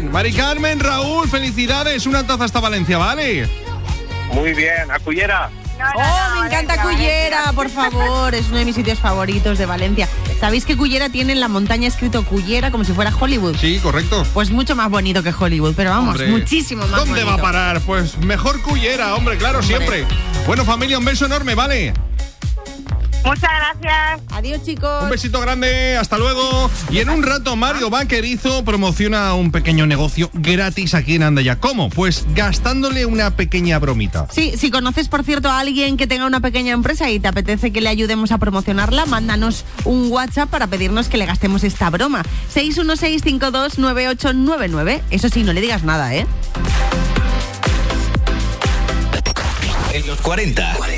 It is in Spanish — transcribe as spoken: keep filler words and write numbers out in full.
bien. Mari Carmen, Raúl, felicidades. Una taza hasta Valencia, ¿vale? Muy bien, a Cullera. No, no, Oh, no, me encanta Valencia, Cullera, Valencia. por favor. Es uno de mis sitios favoritos de Valencia. ¿Sabéis que Cullera tiene en la montaña escrito Cullera como si fuera Hollywood? Sí, correcto. Pues mucho más bonito que Hollywood, pero vamos, Hombre, muchísimo más ¿dónde bonito. va a parar? Pues mejor Cullera, hombre, claro, Hombre. siempre. Bueno, familia, un beso enorme, ¿vale? Muchas gracias. Adiós, chicos. Un besito grande, hasta luego. Y en un rato Mario Vaquerizo promociona un pequeño negocio gratis aquí en Andaya. ¿Cómo? Pues gastándole una pequeña bromita. Sí, si conoces, por cierto, a alguien que tenga una pequeña empresa y te apetece que le ayudemos a promocionarla, mándanos un WhatsApp para pedirnos que le gastemos esta broma. seis uno seis, cinco dos nueve ocho nueve nueve. Eso sí, no le digas nada, ¿eh? En los cuarenta.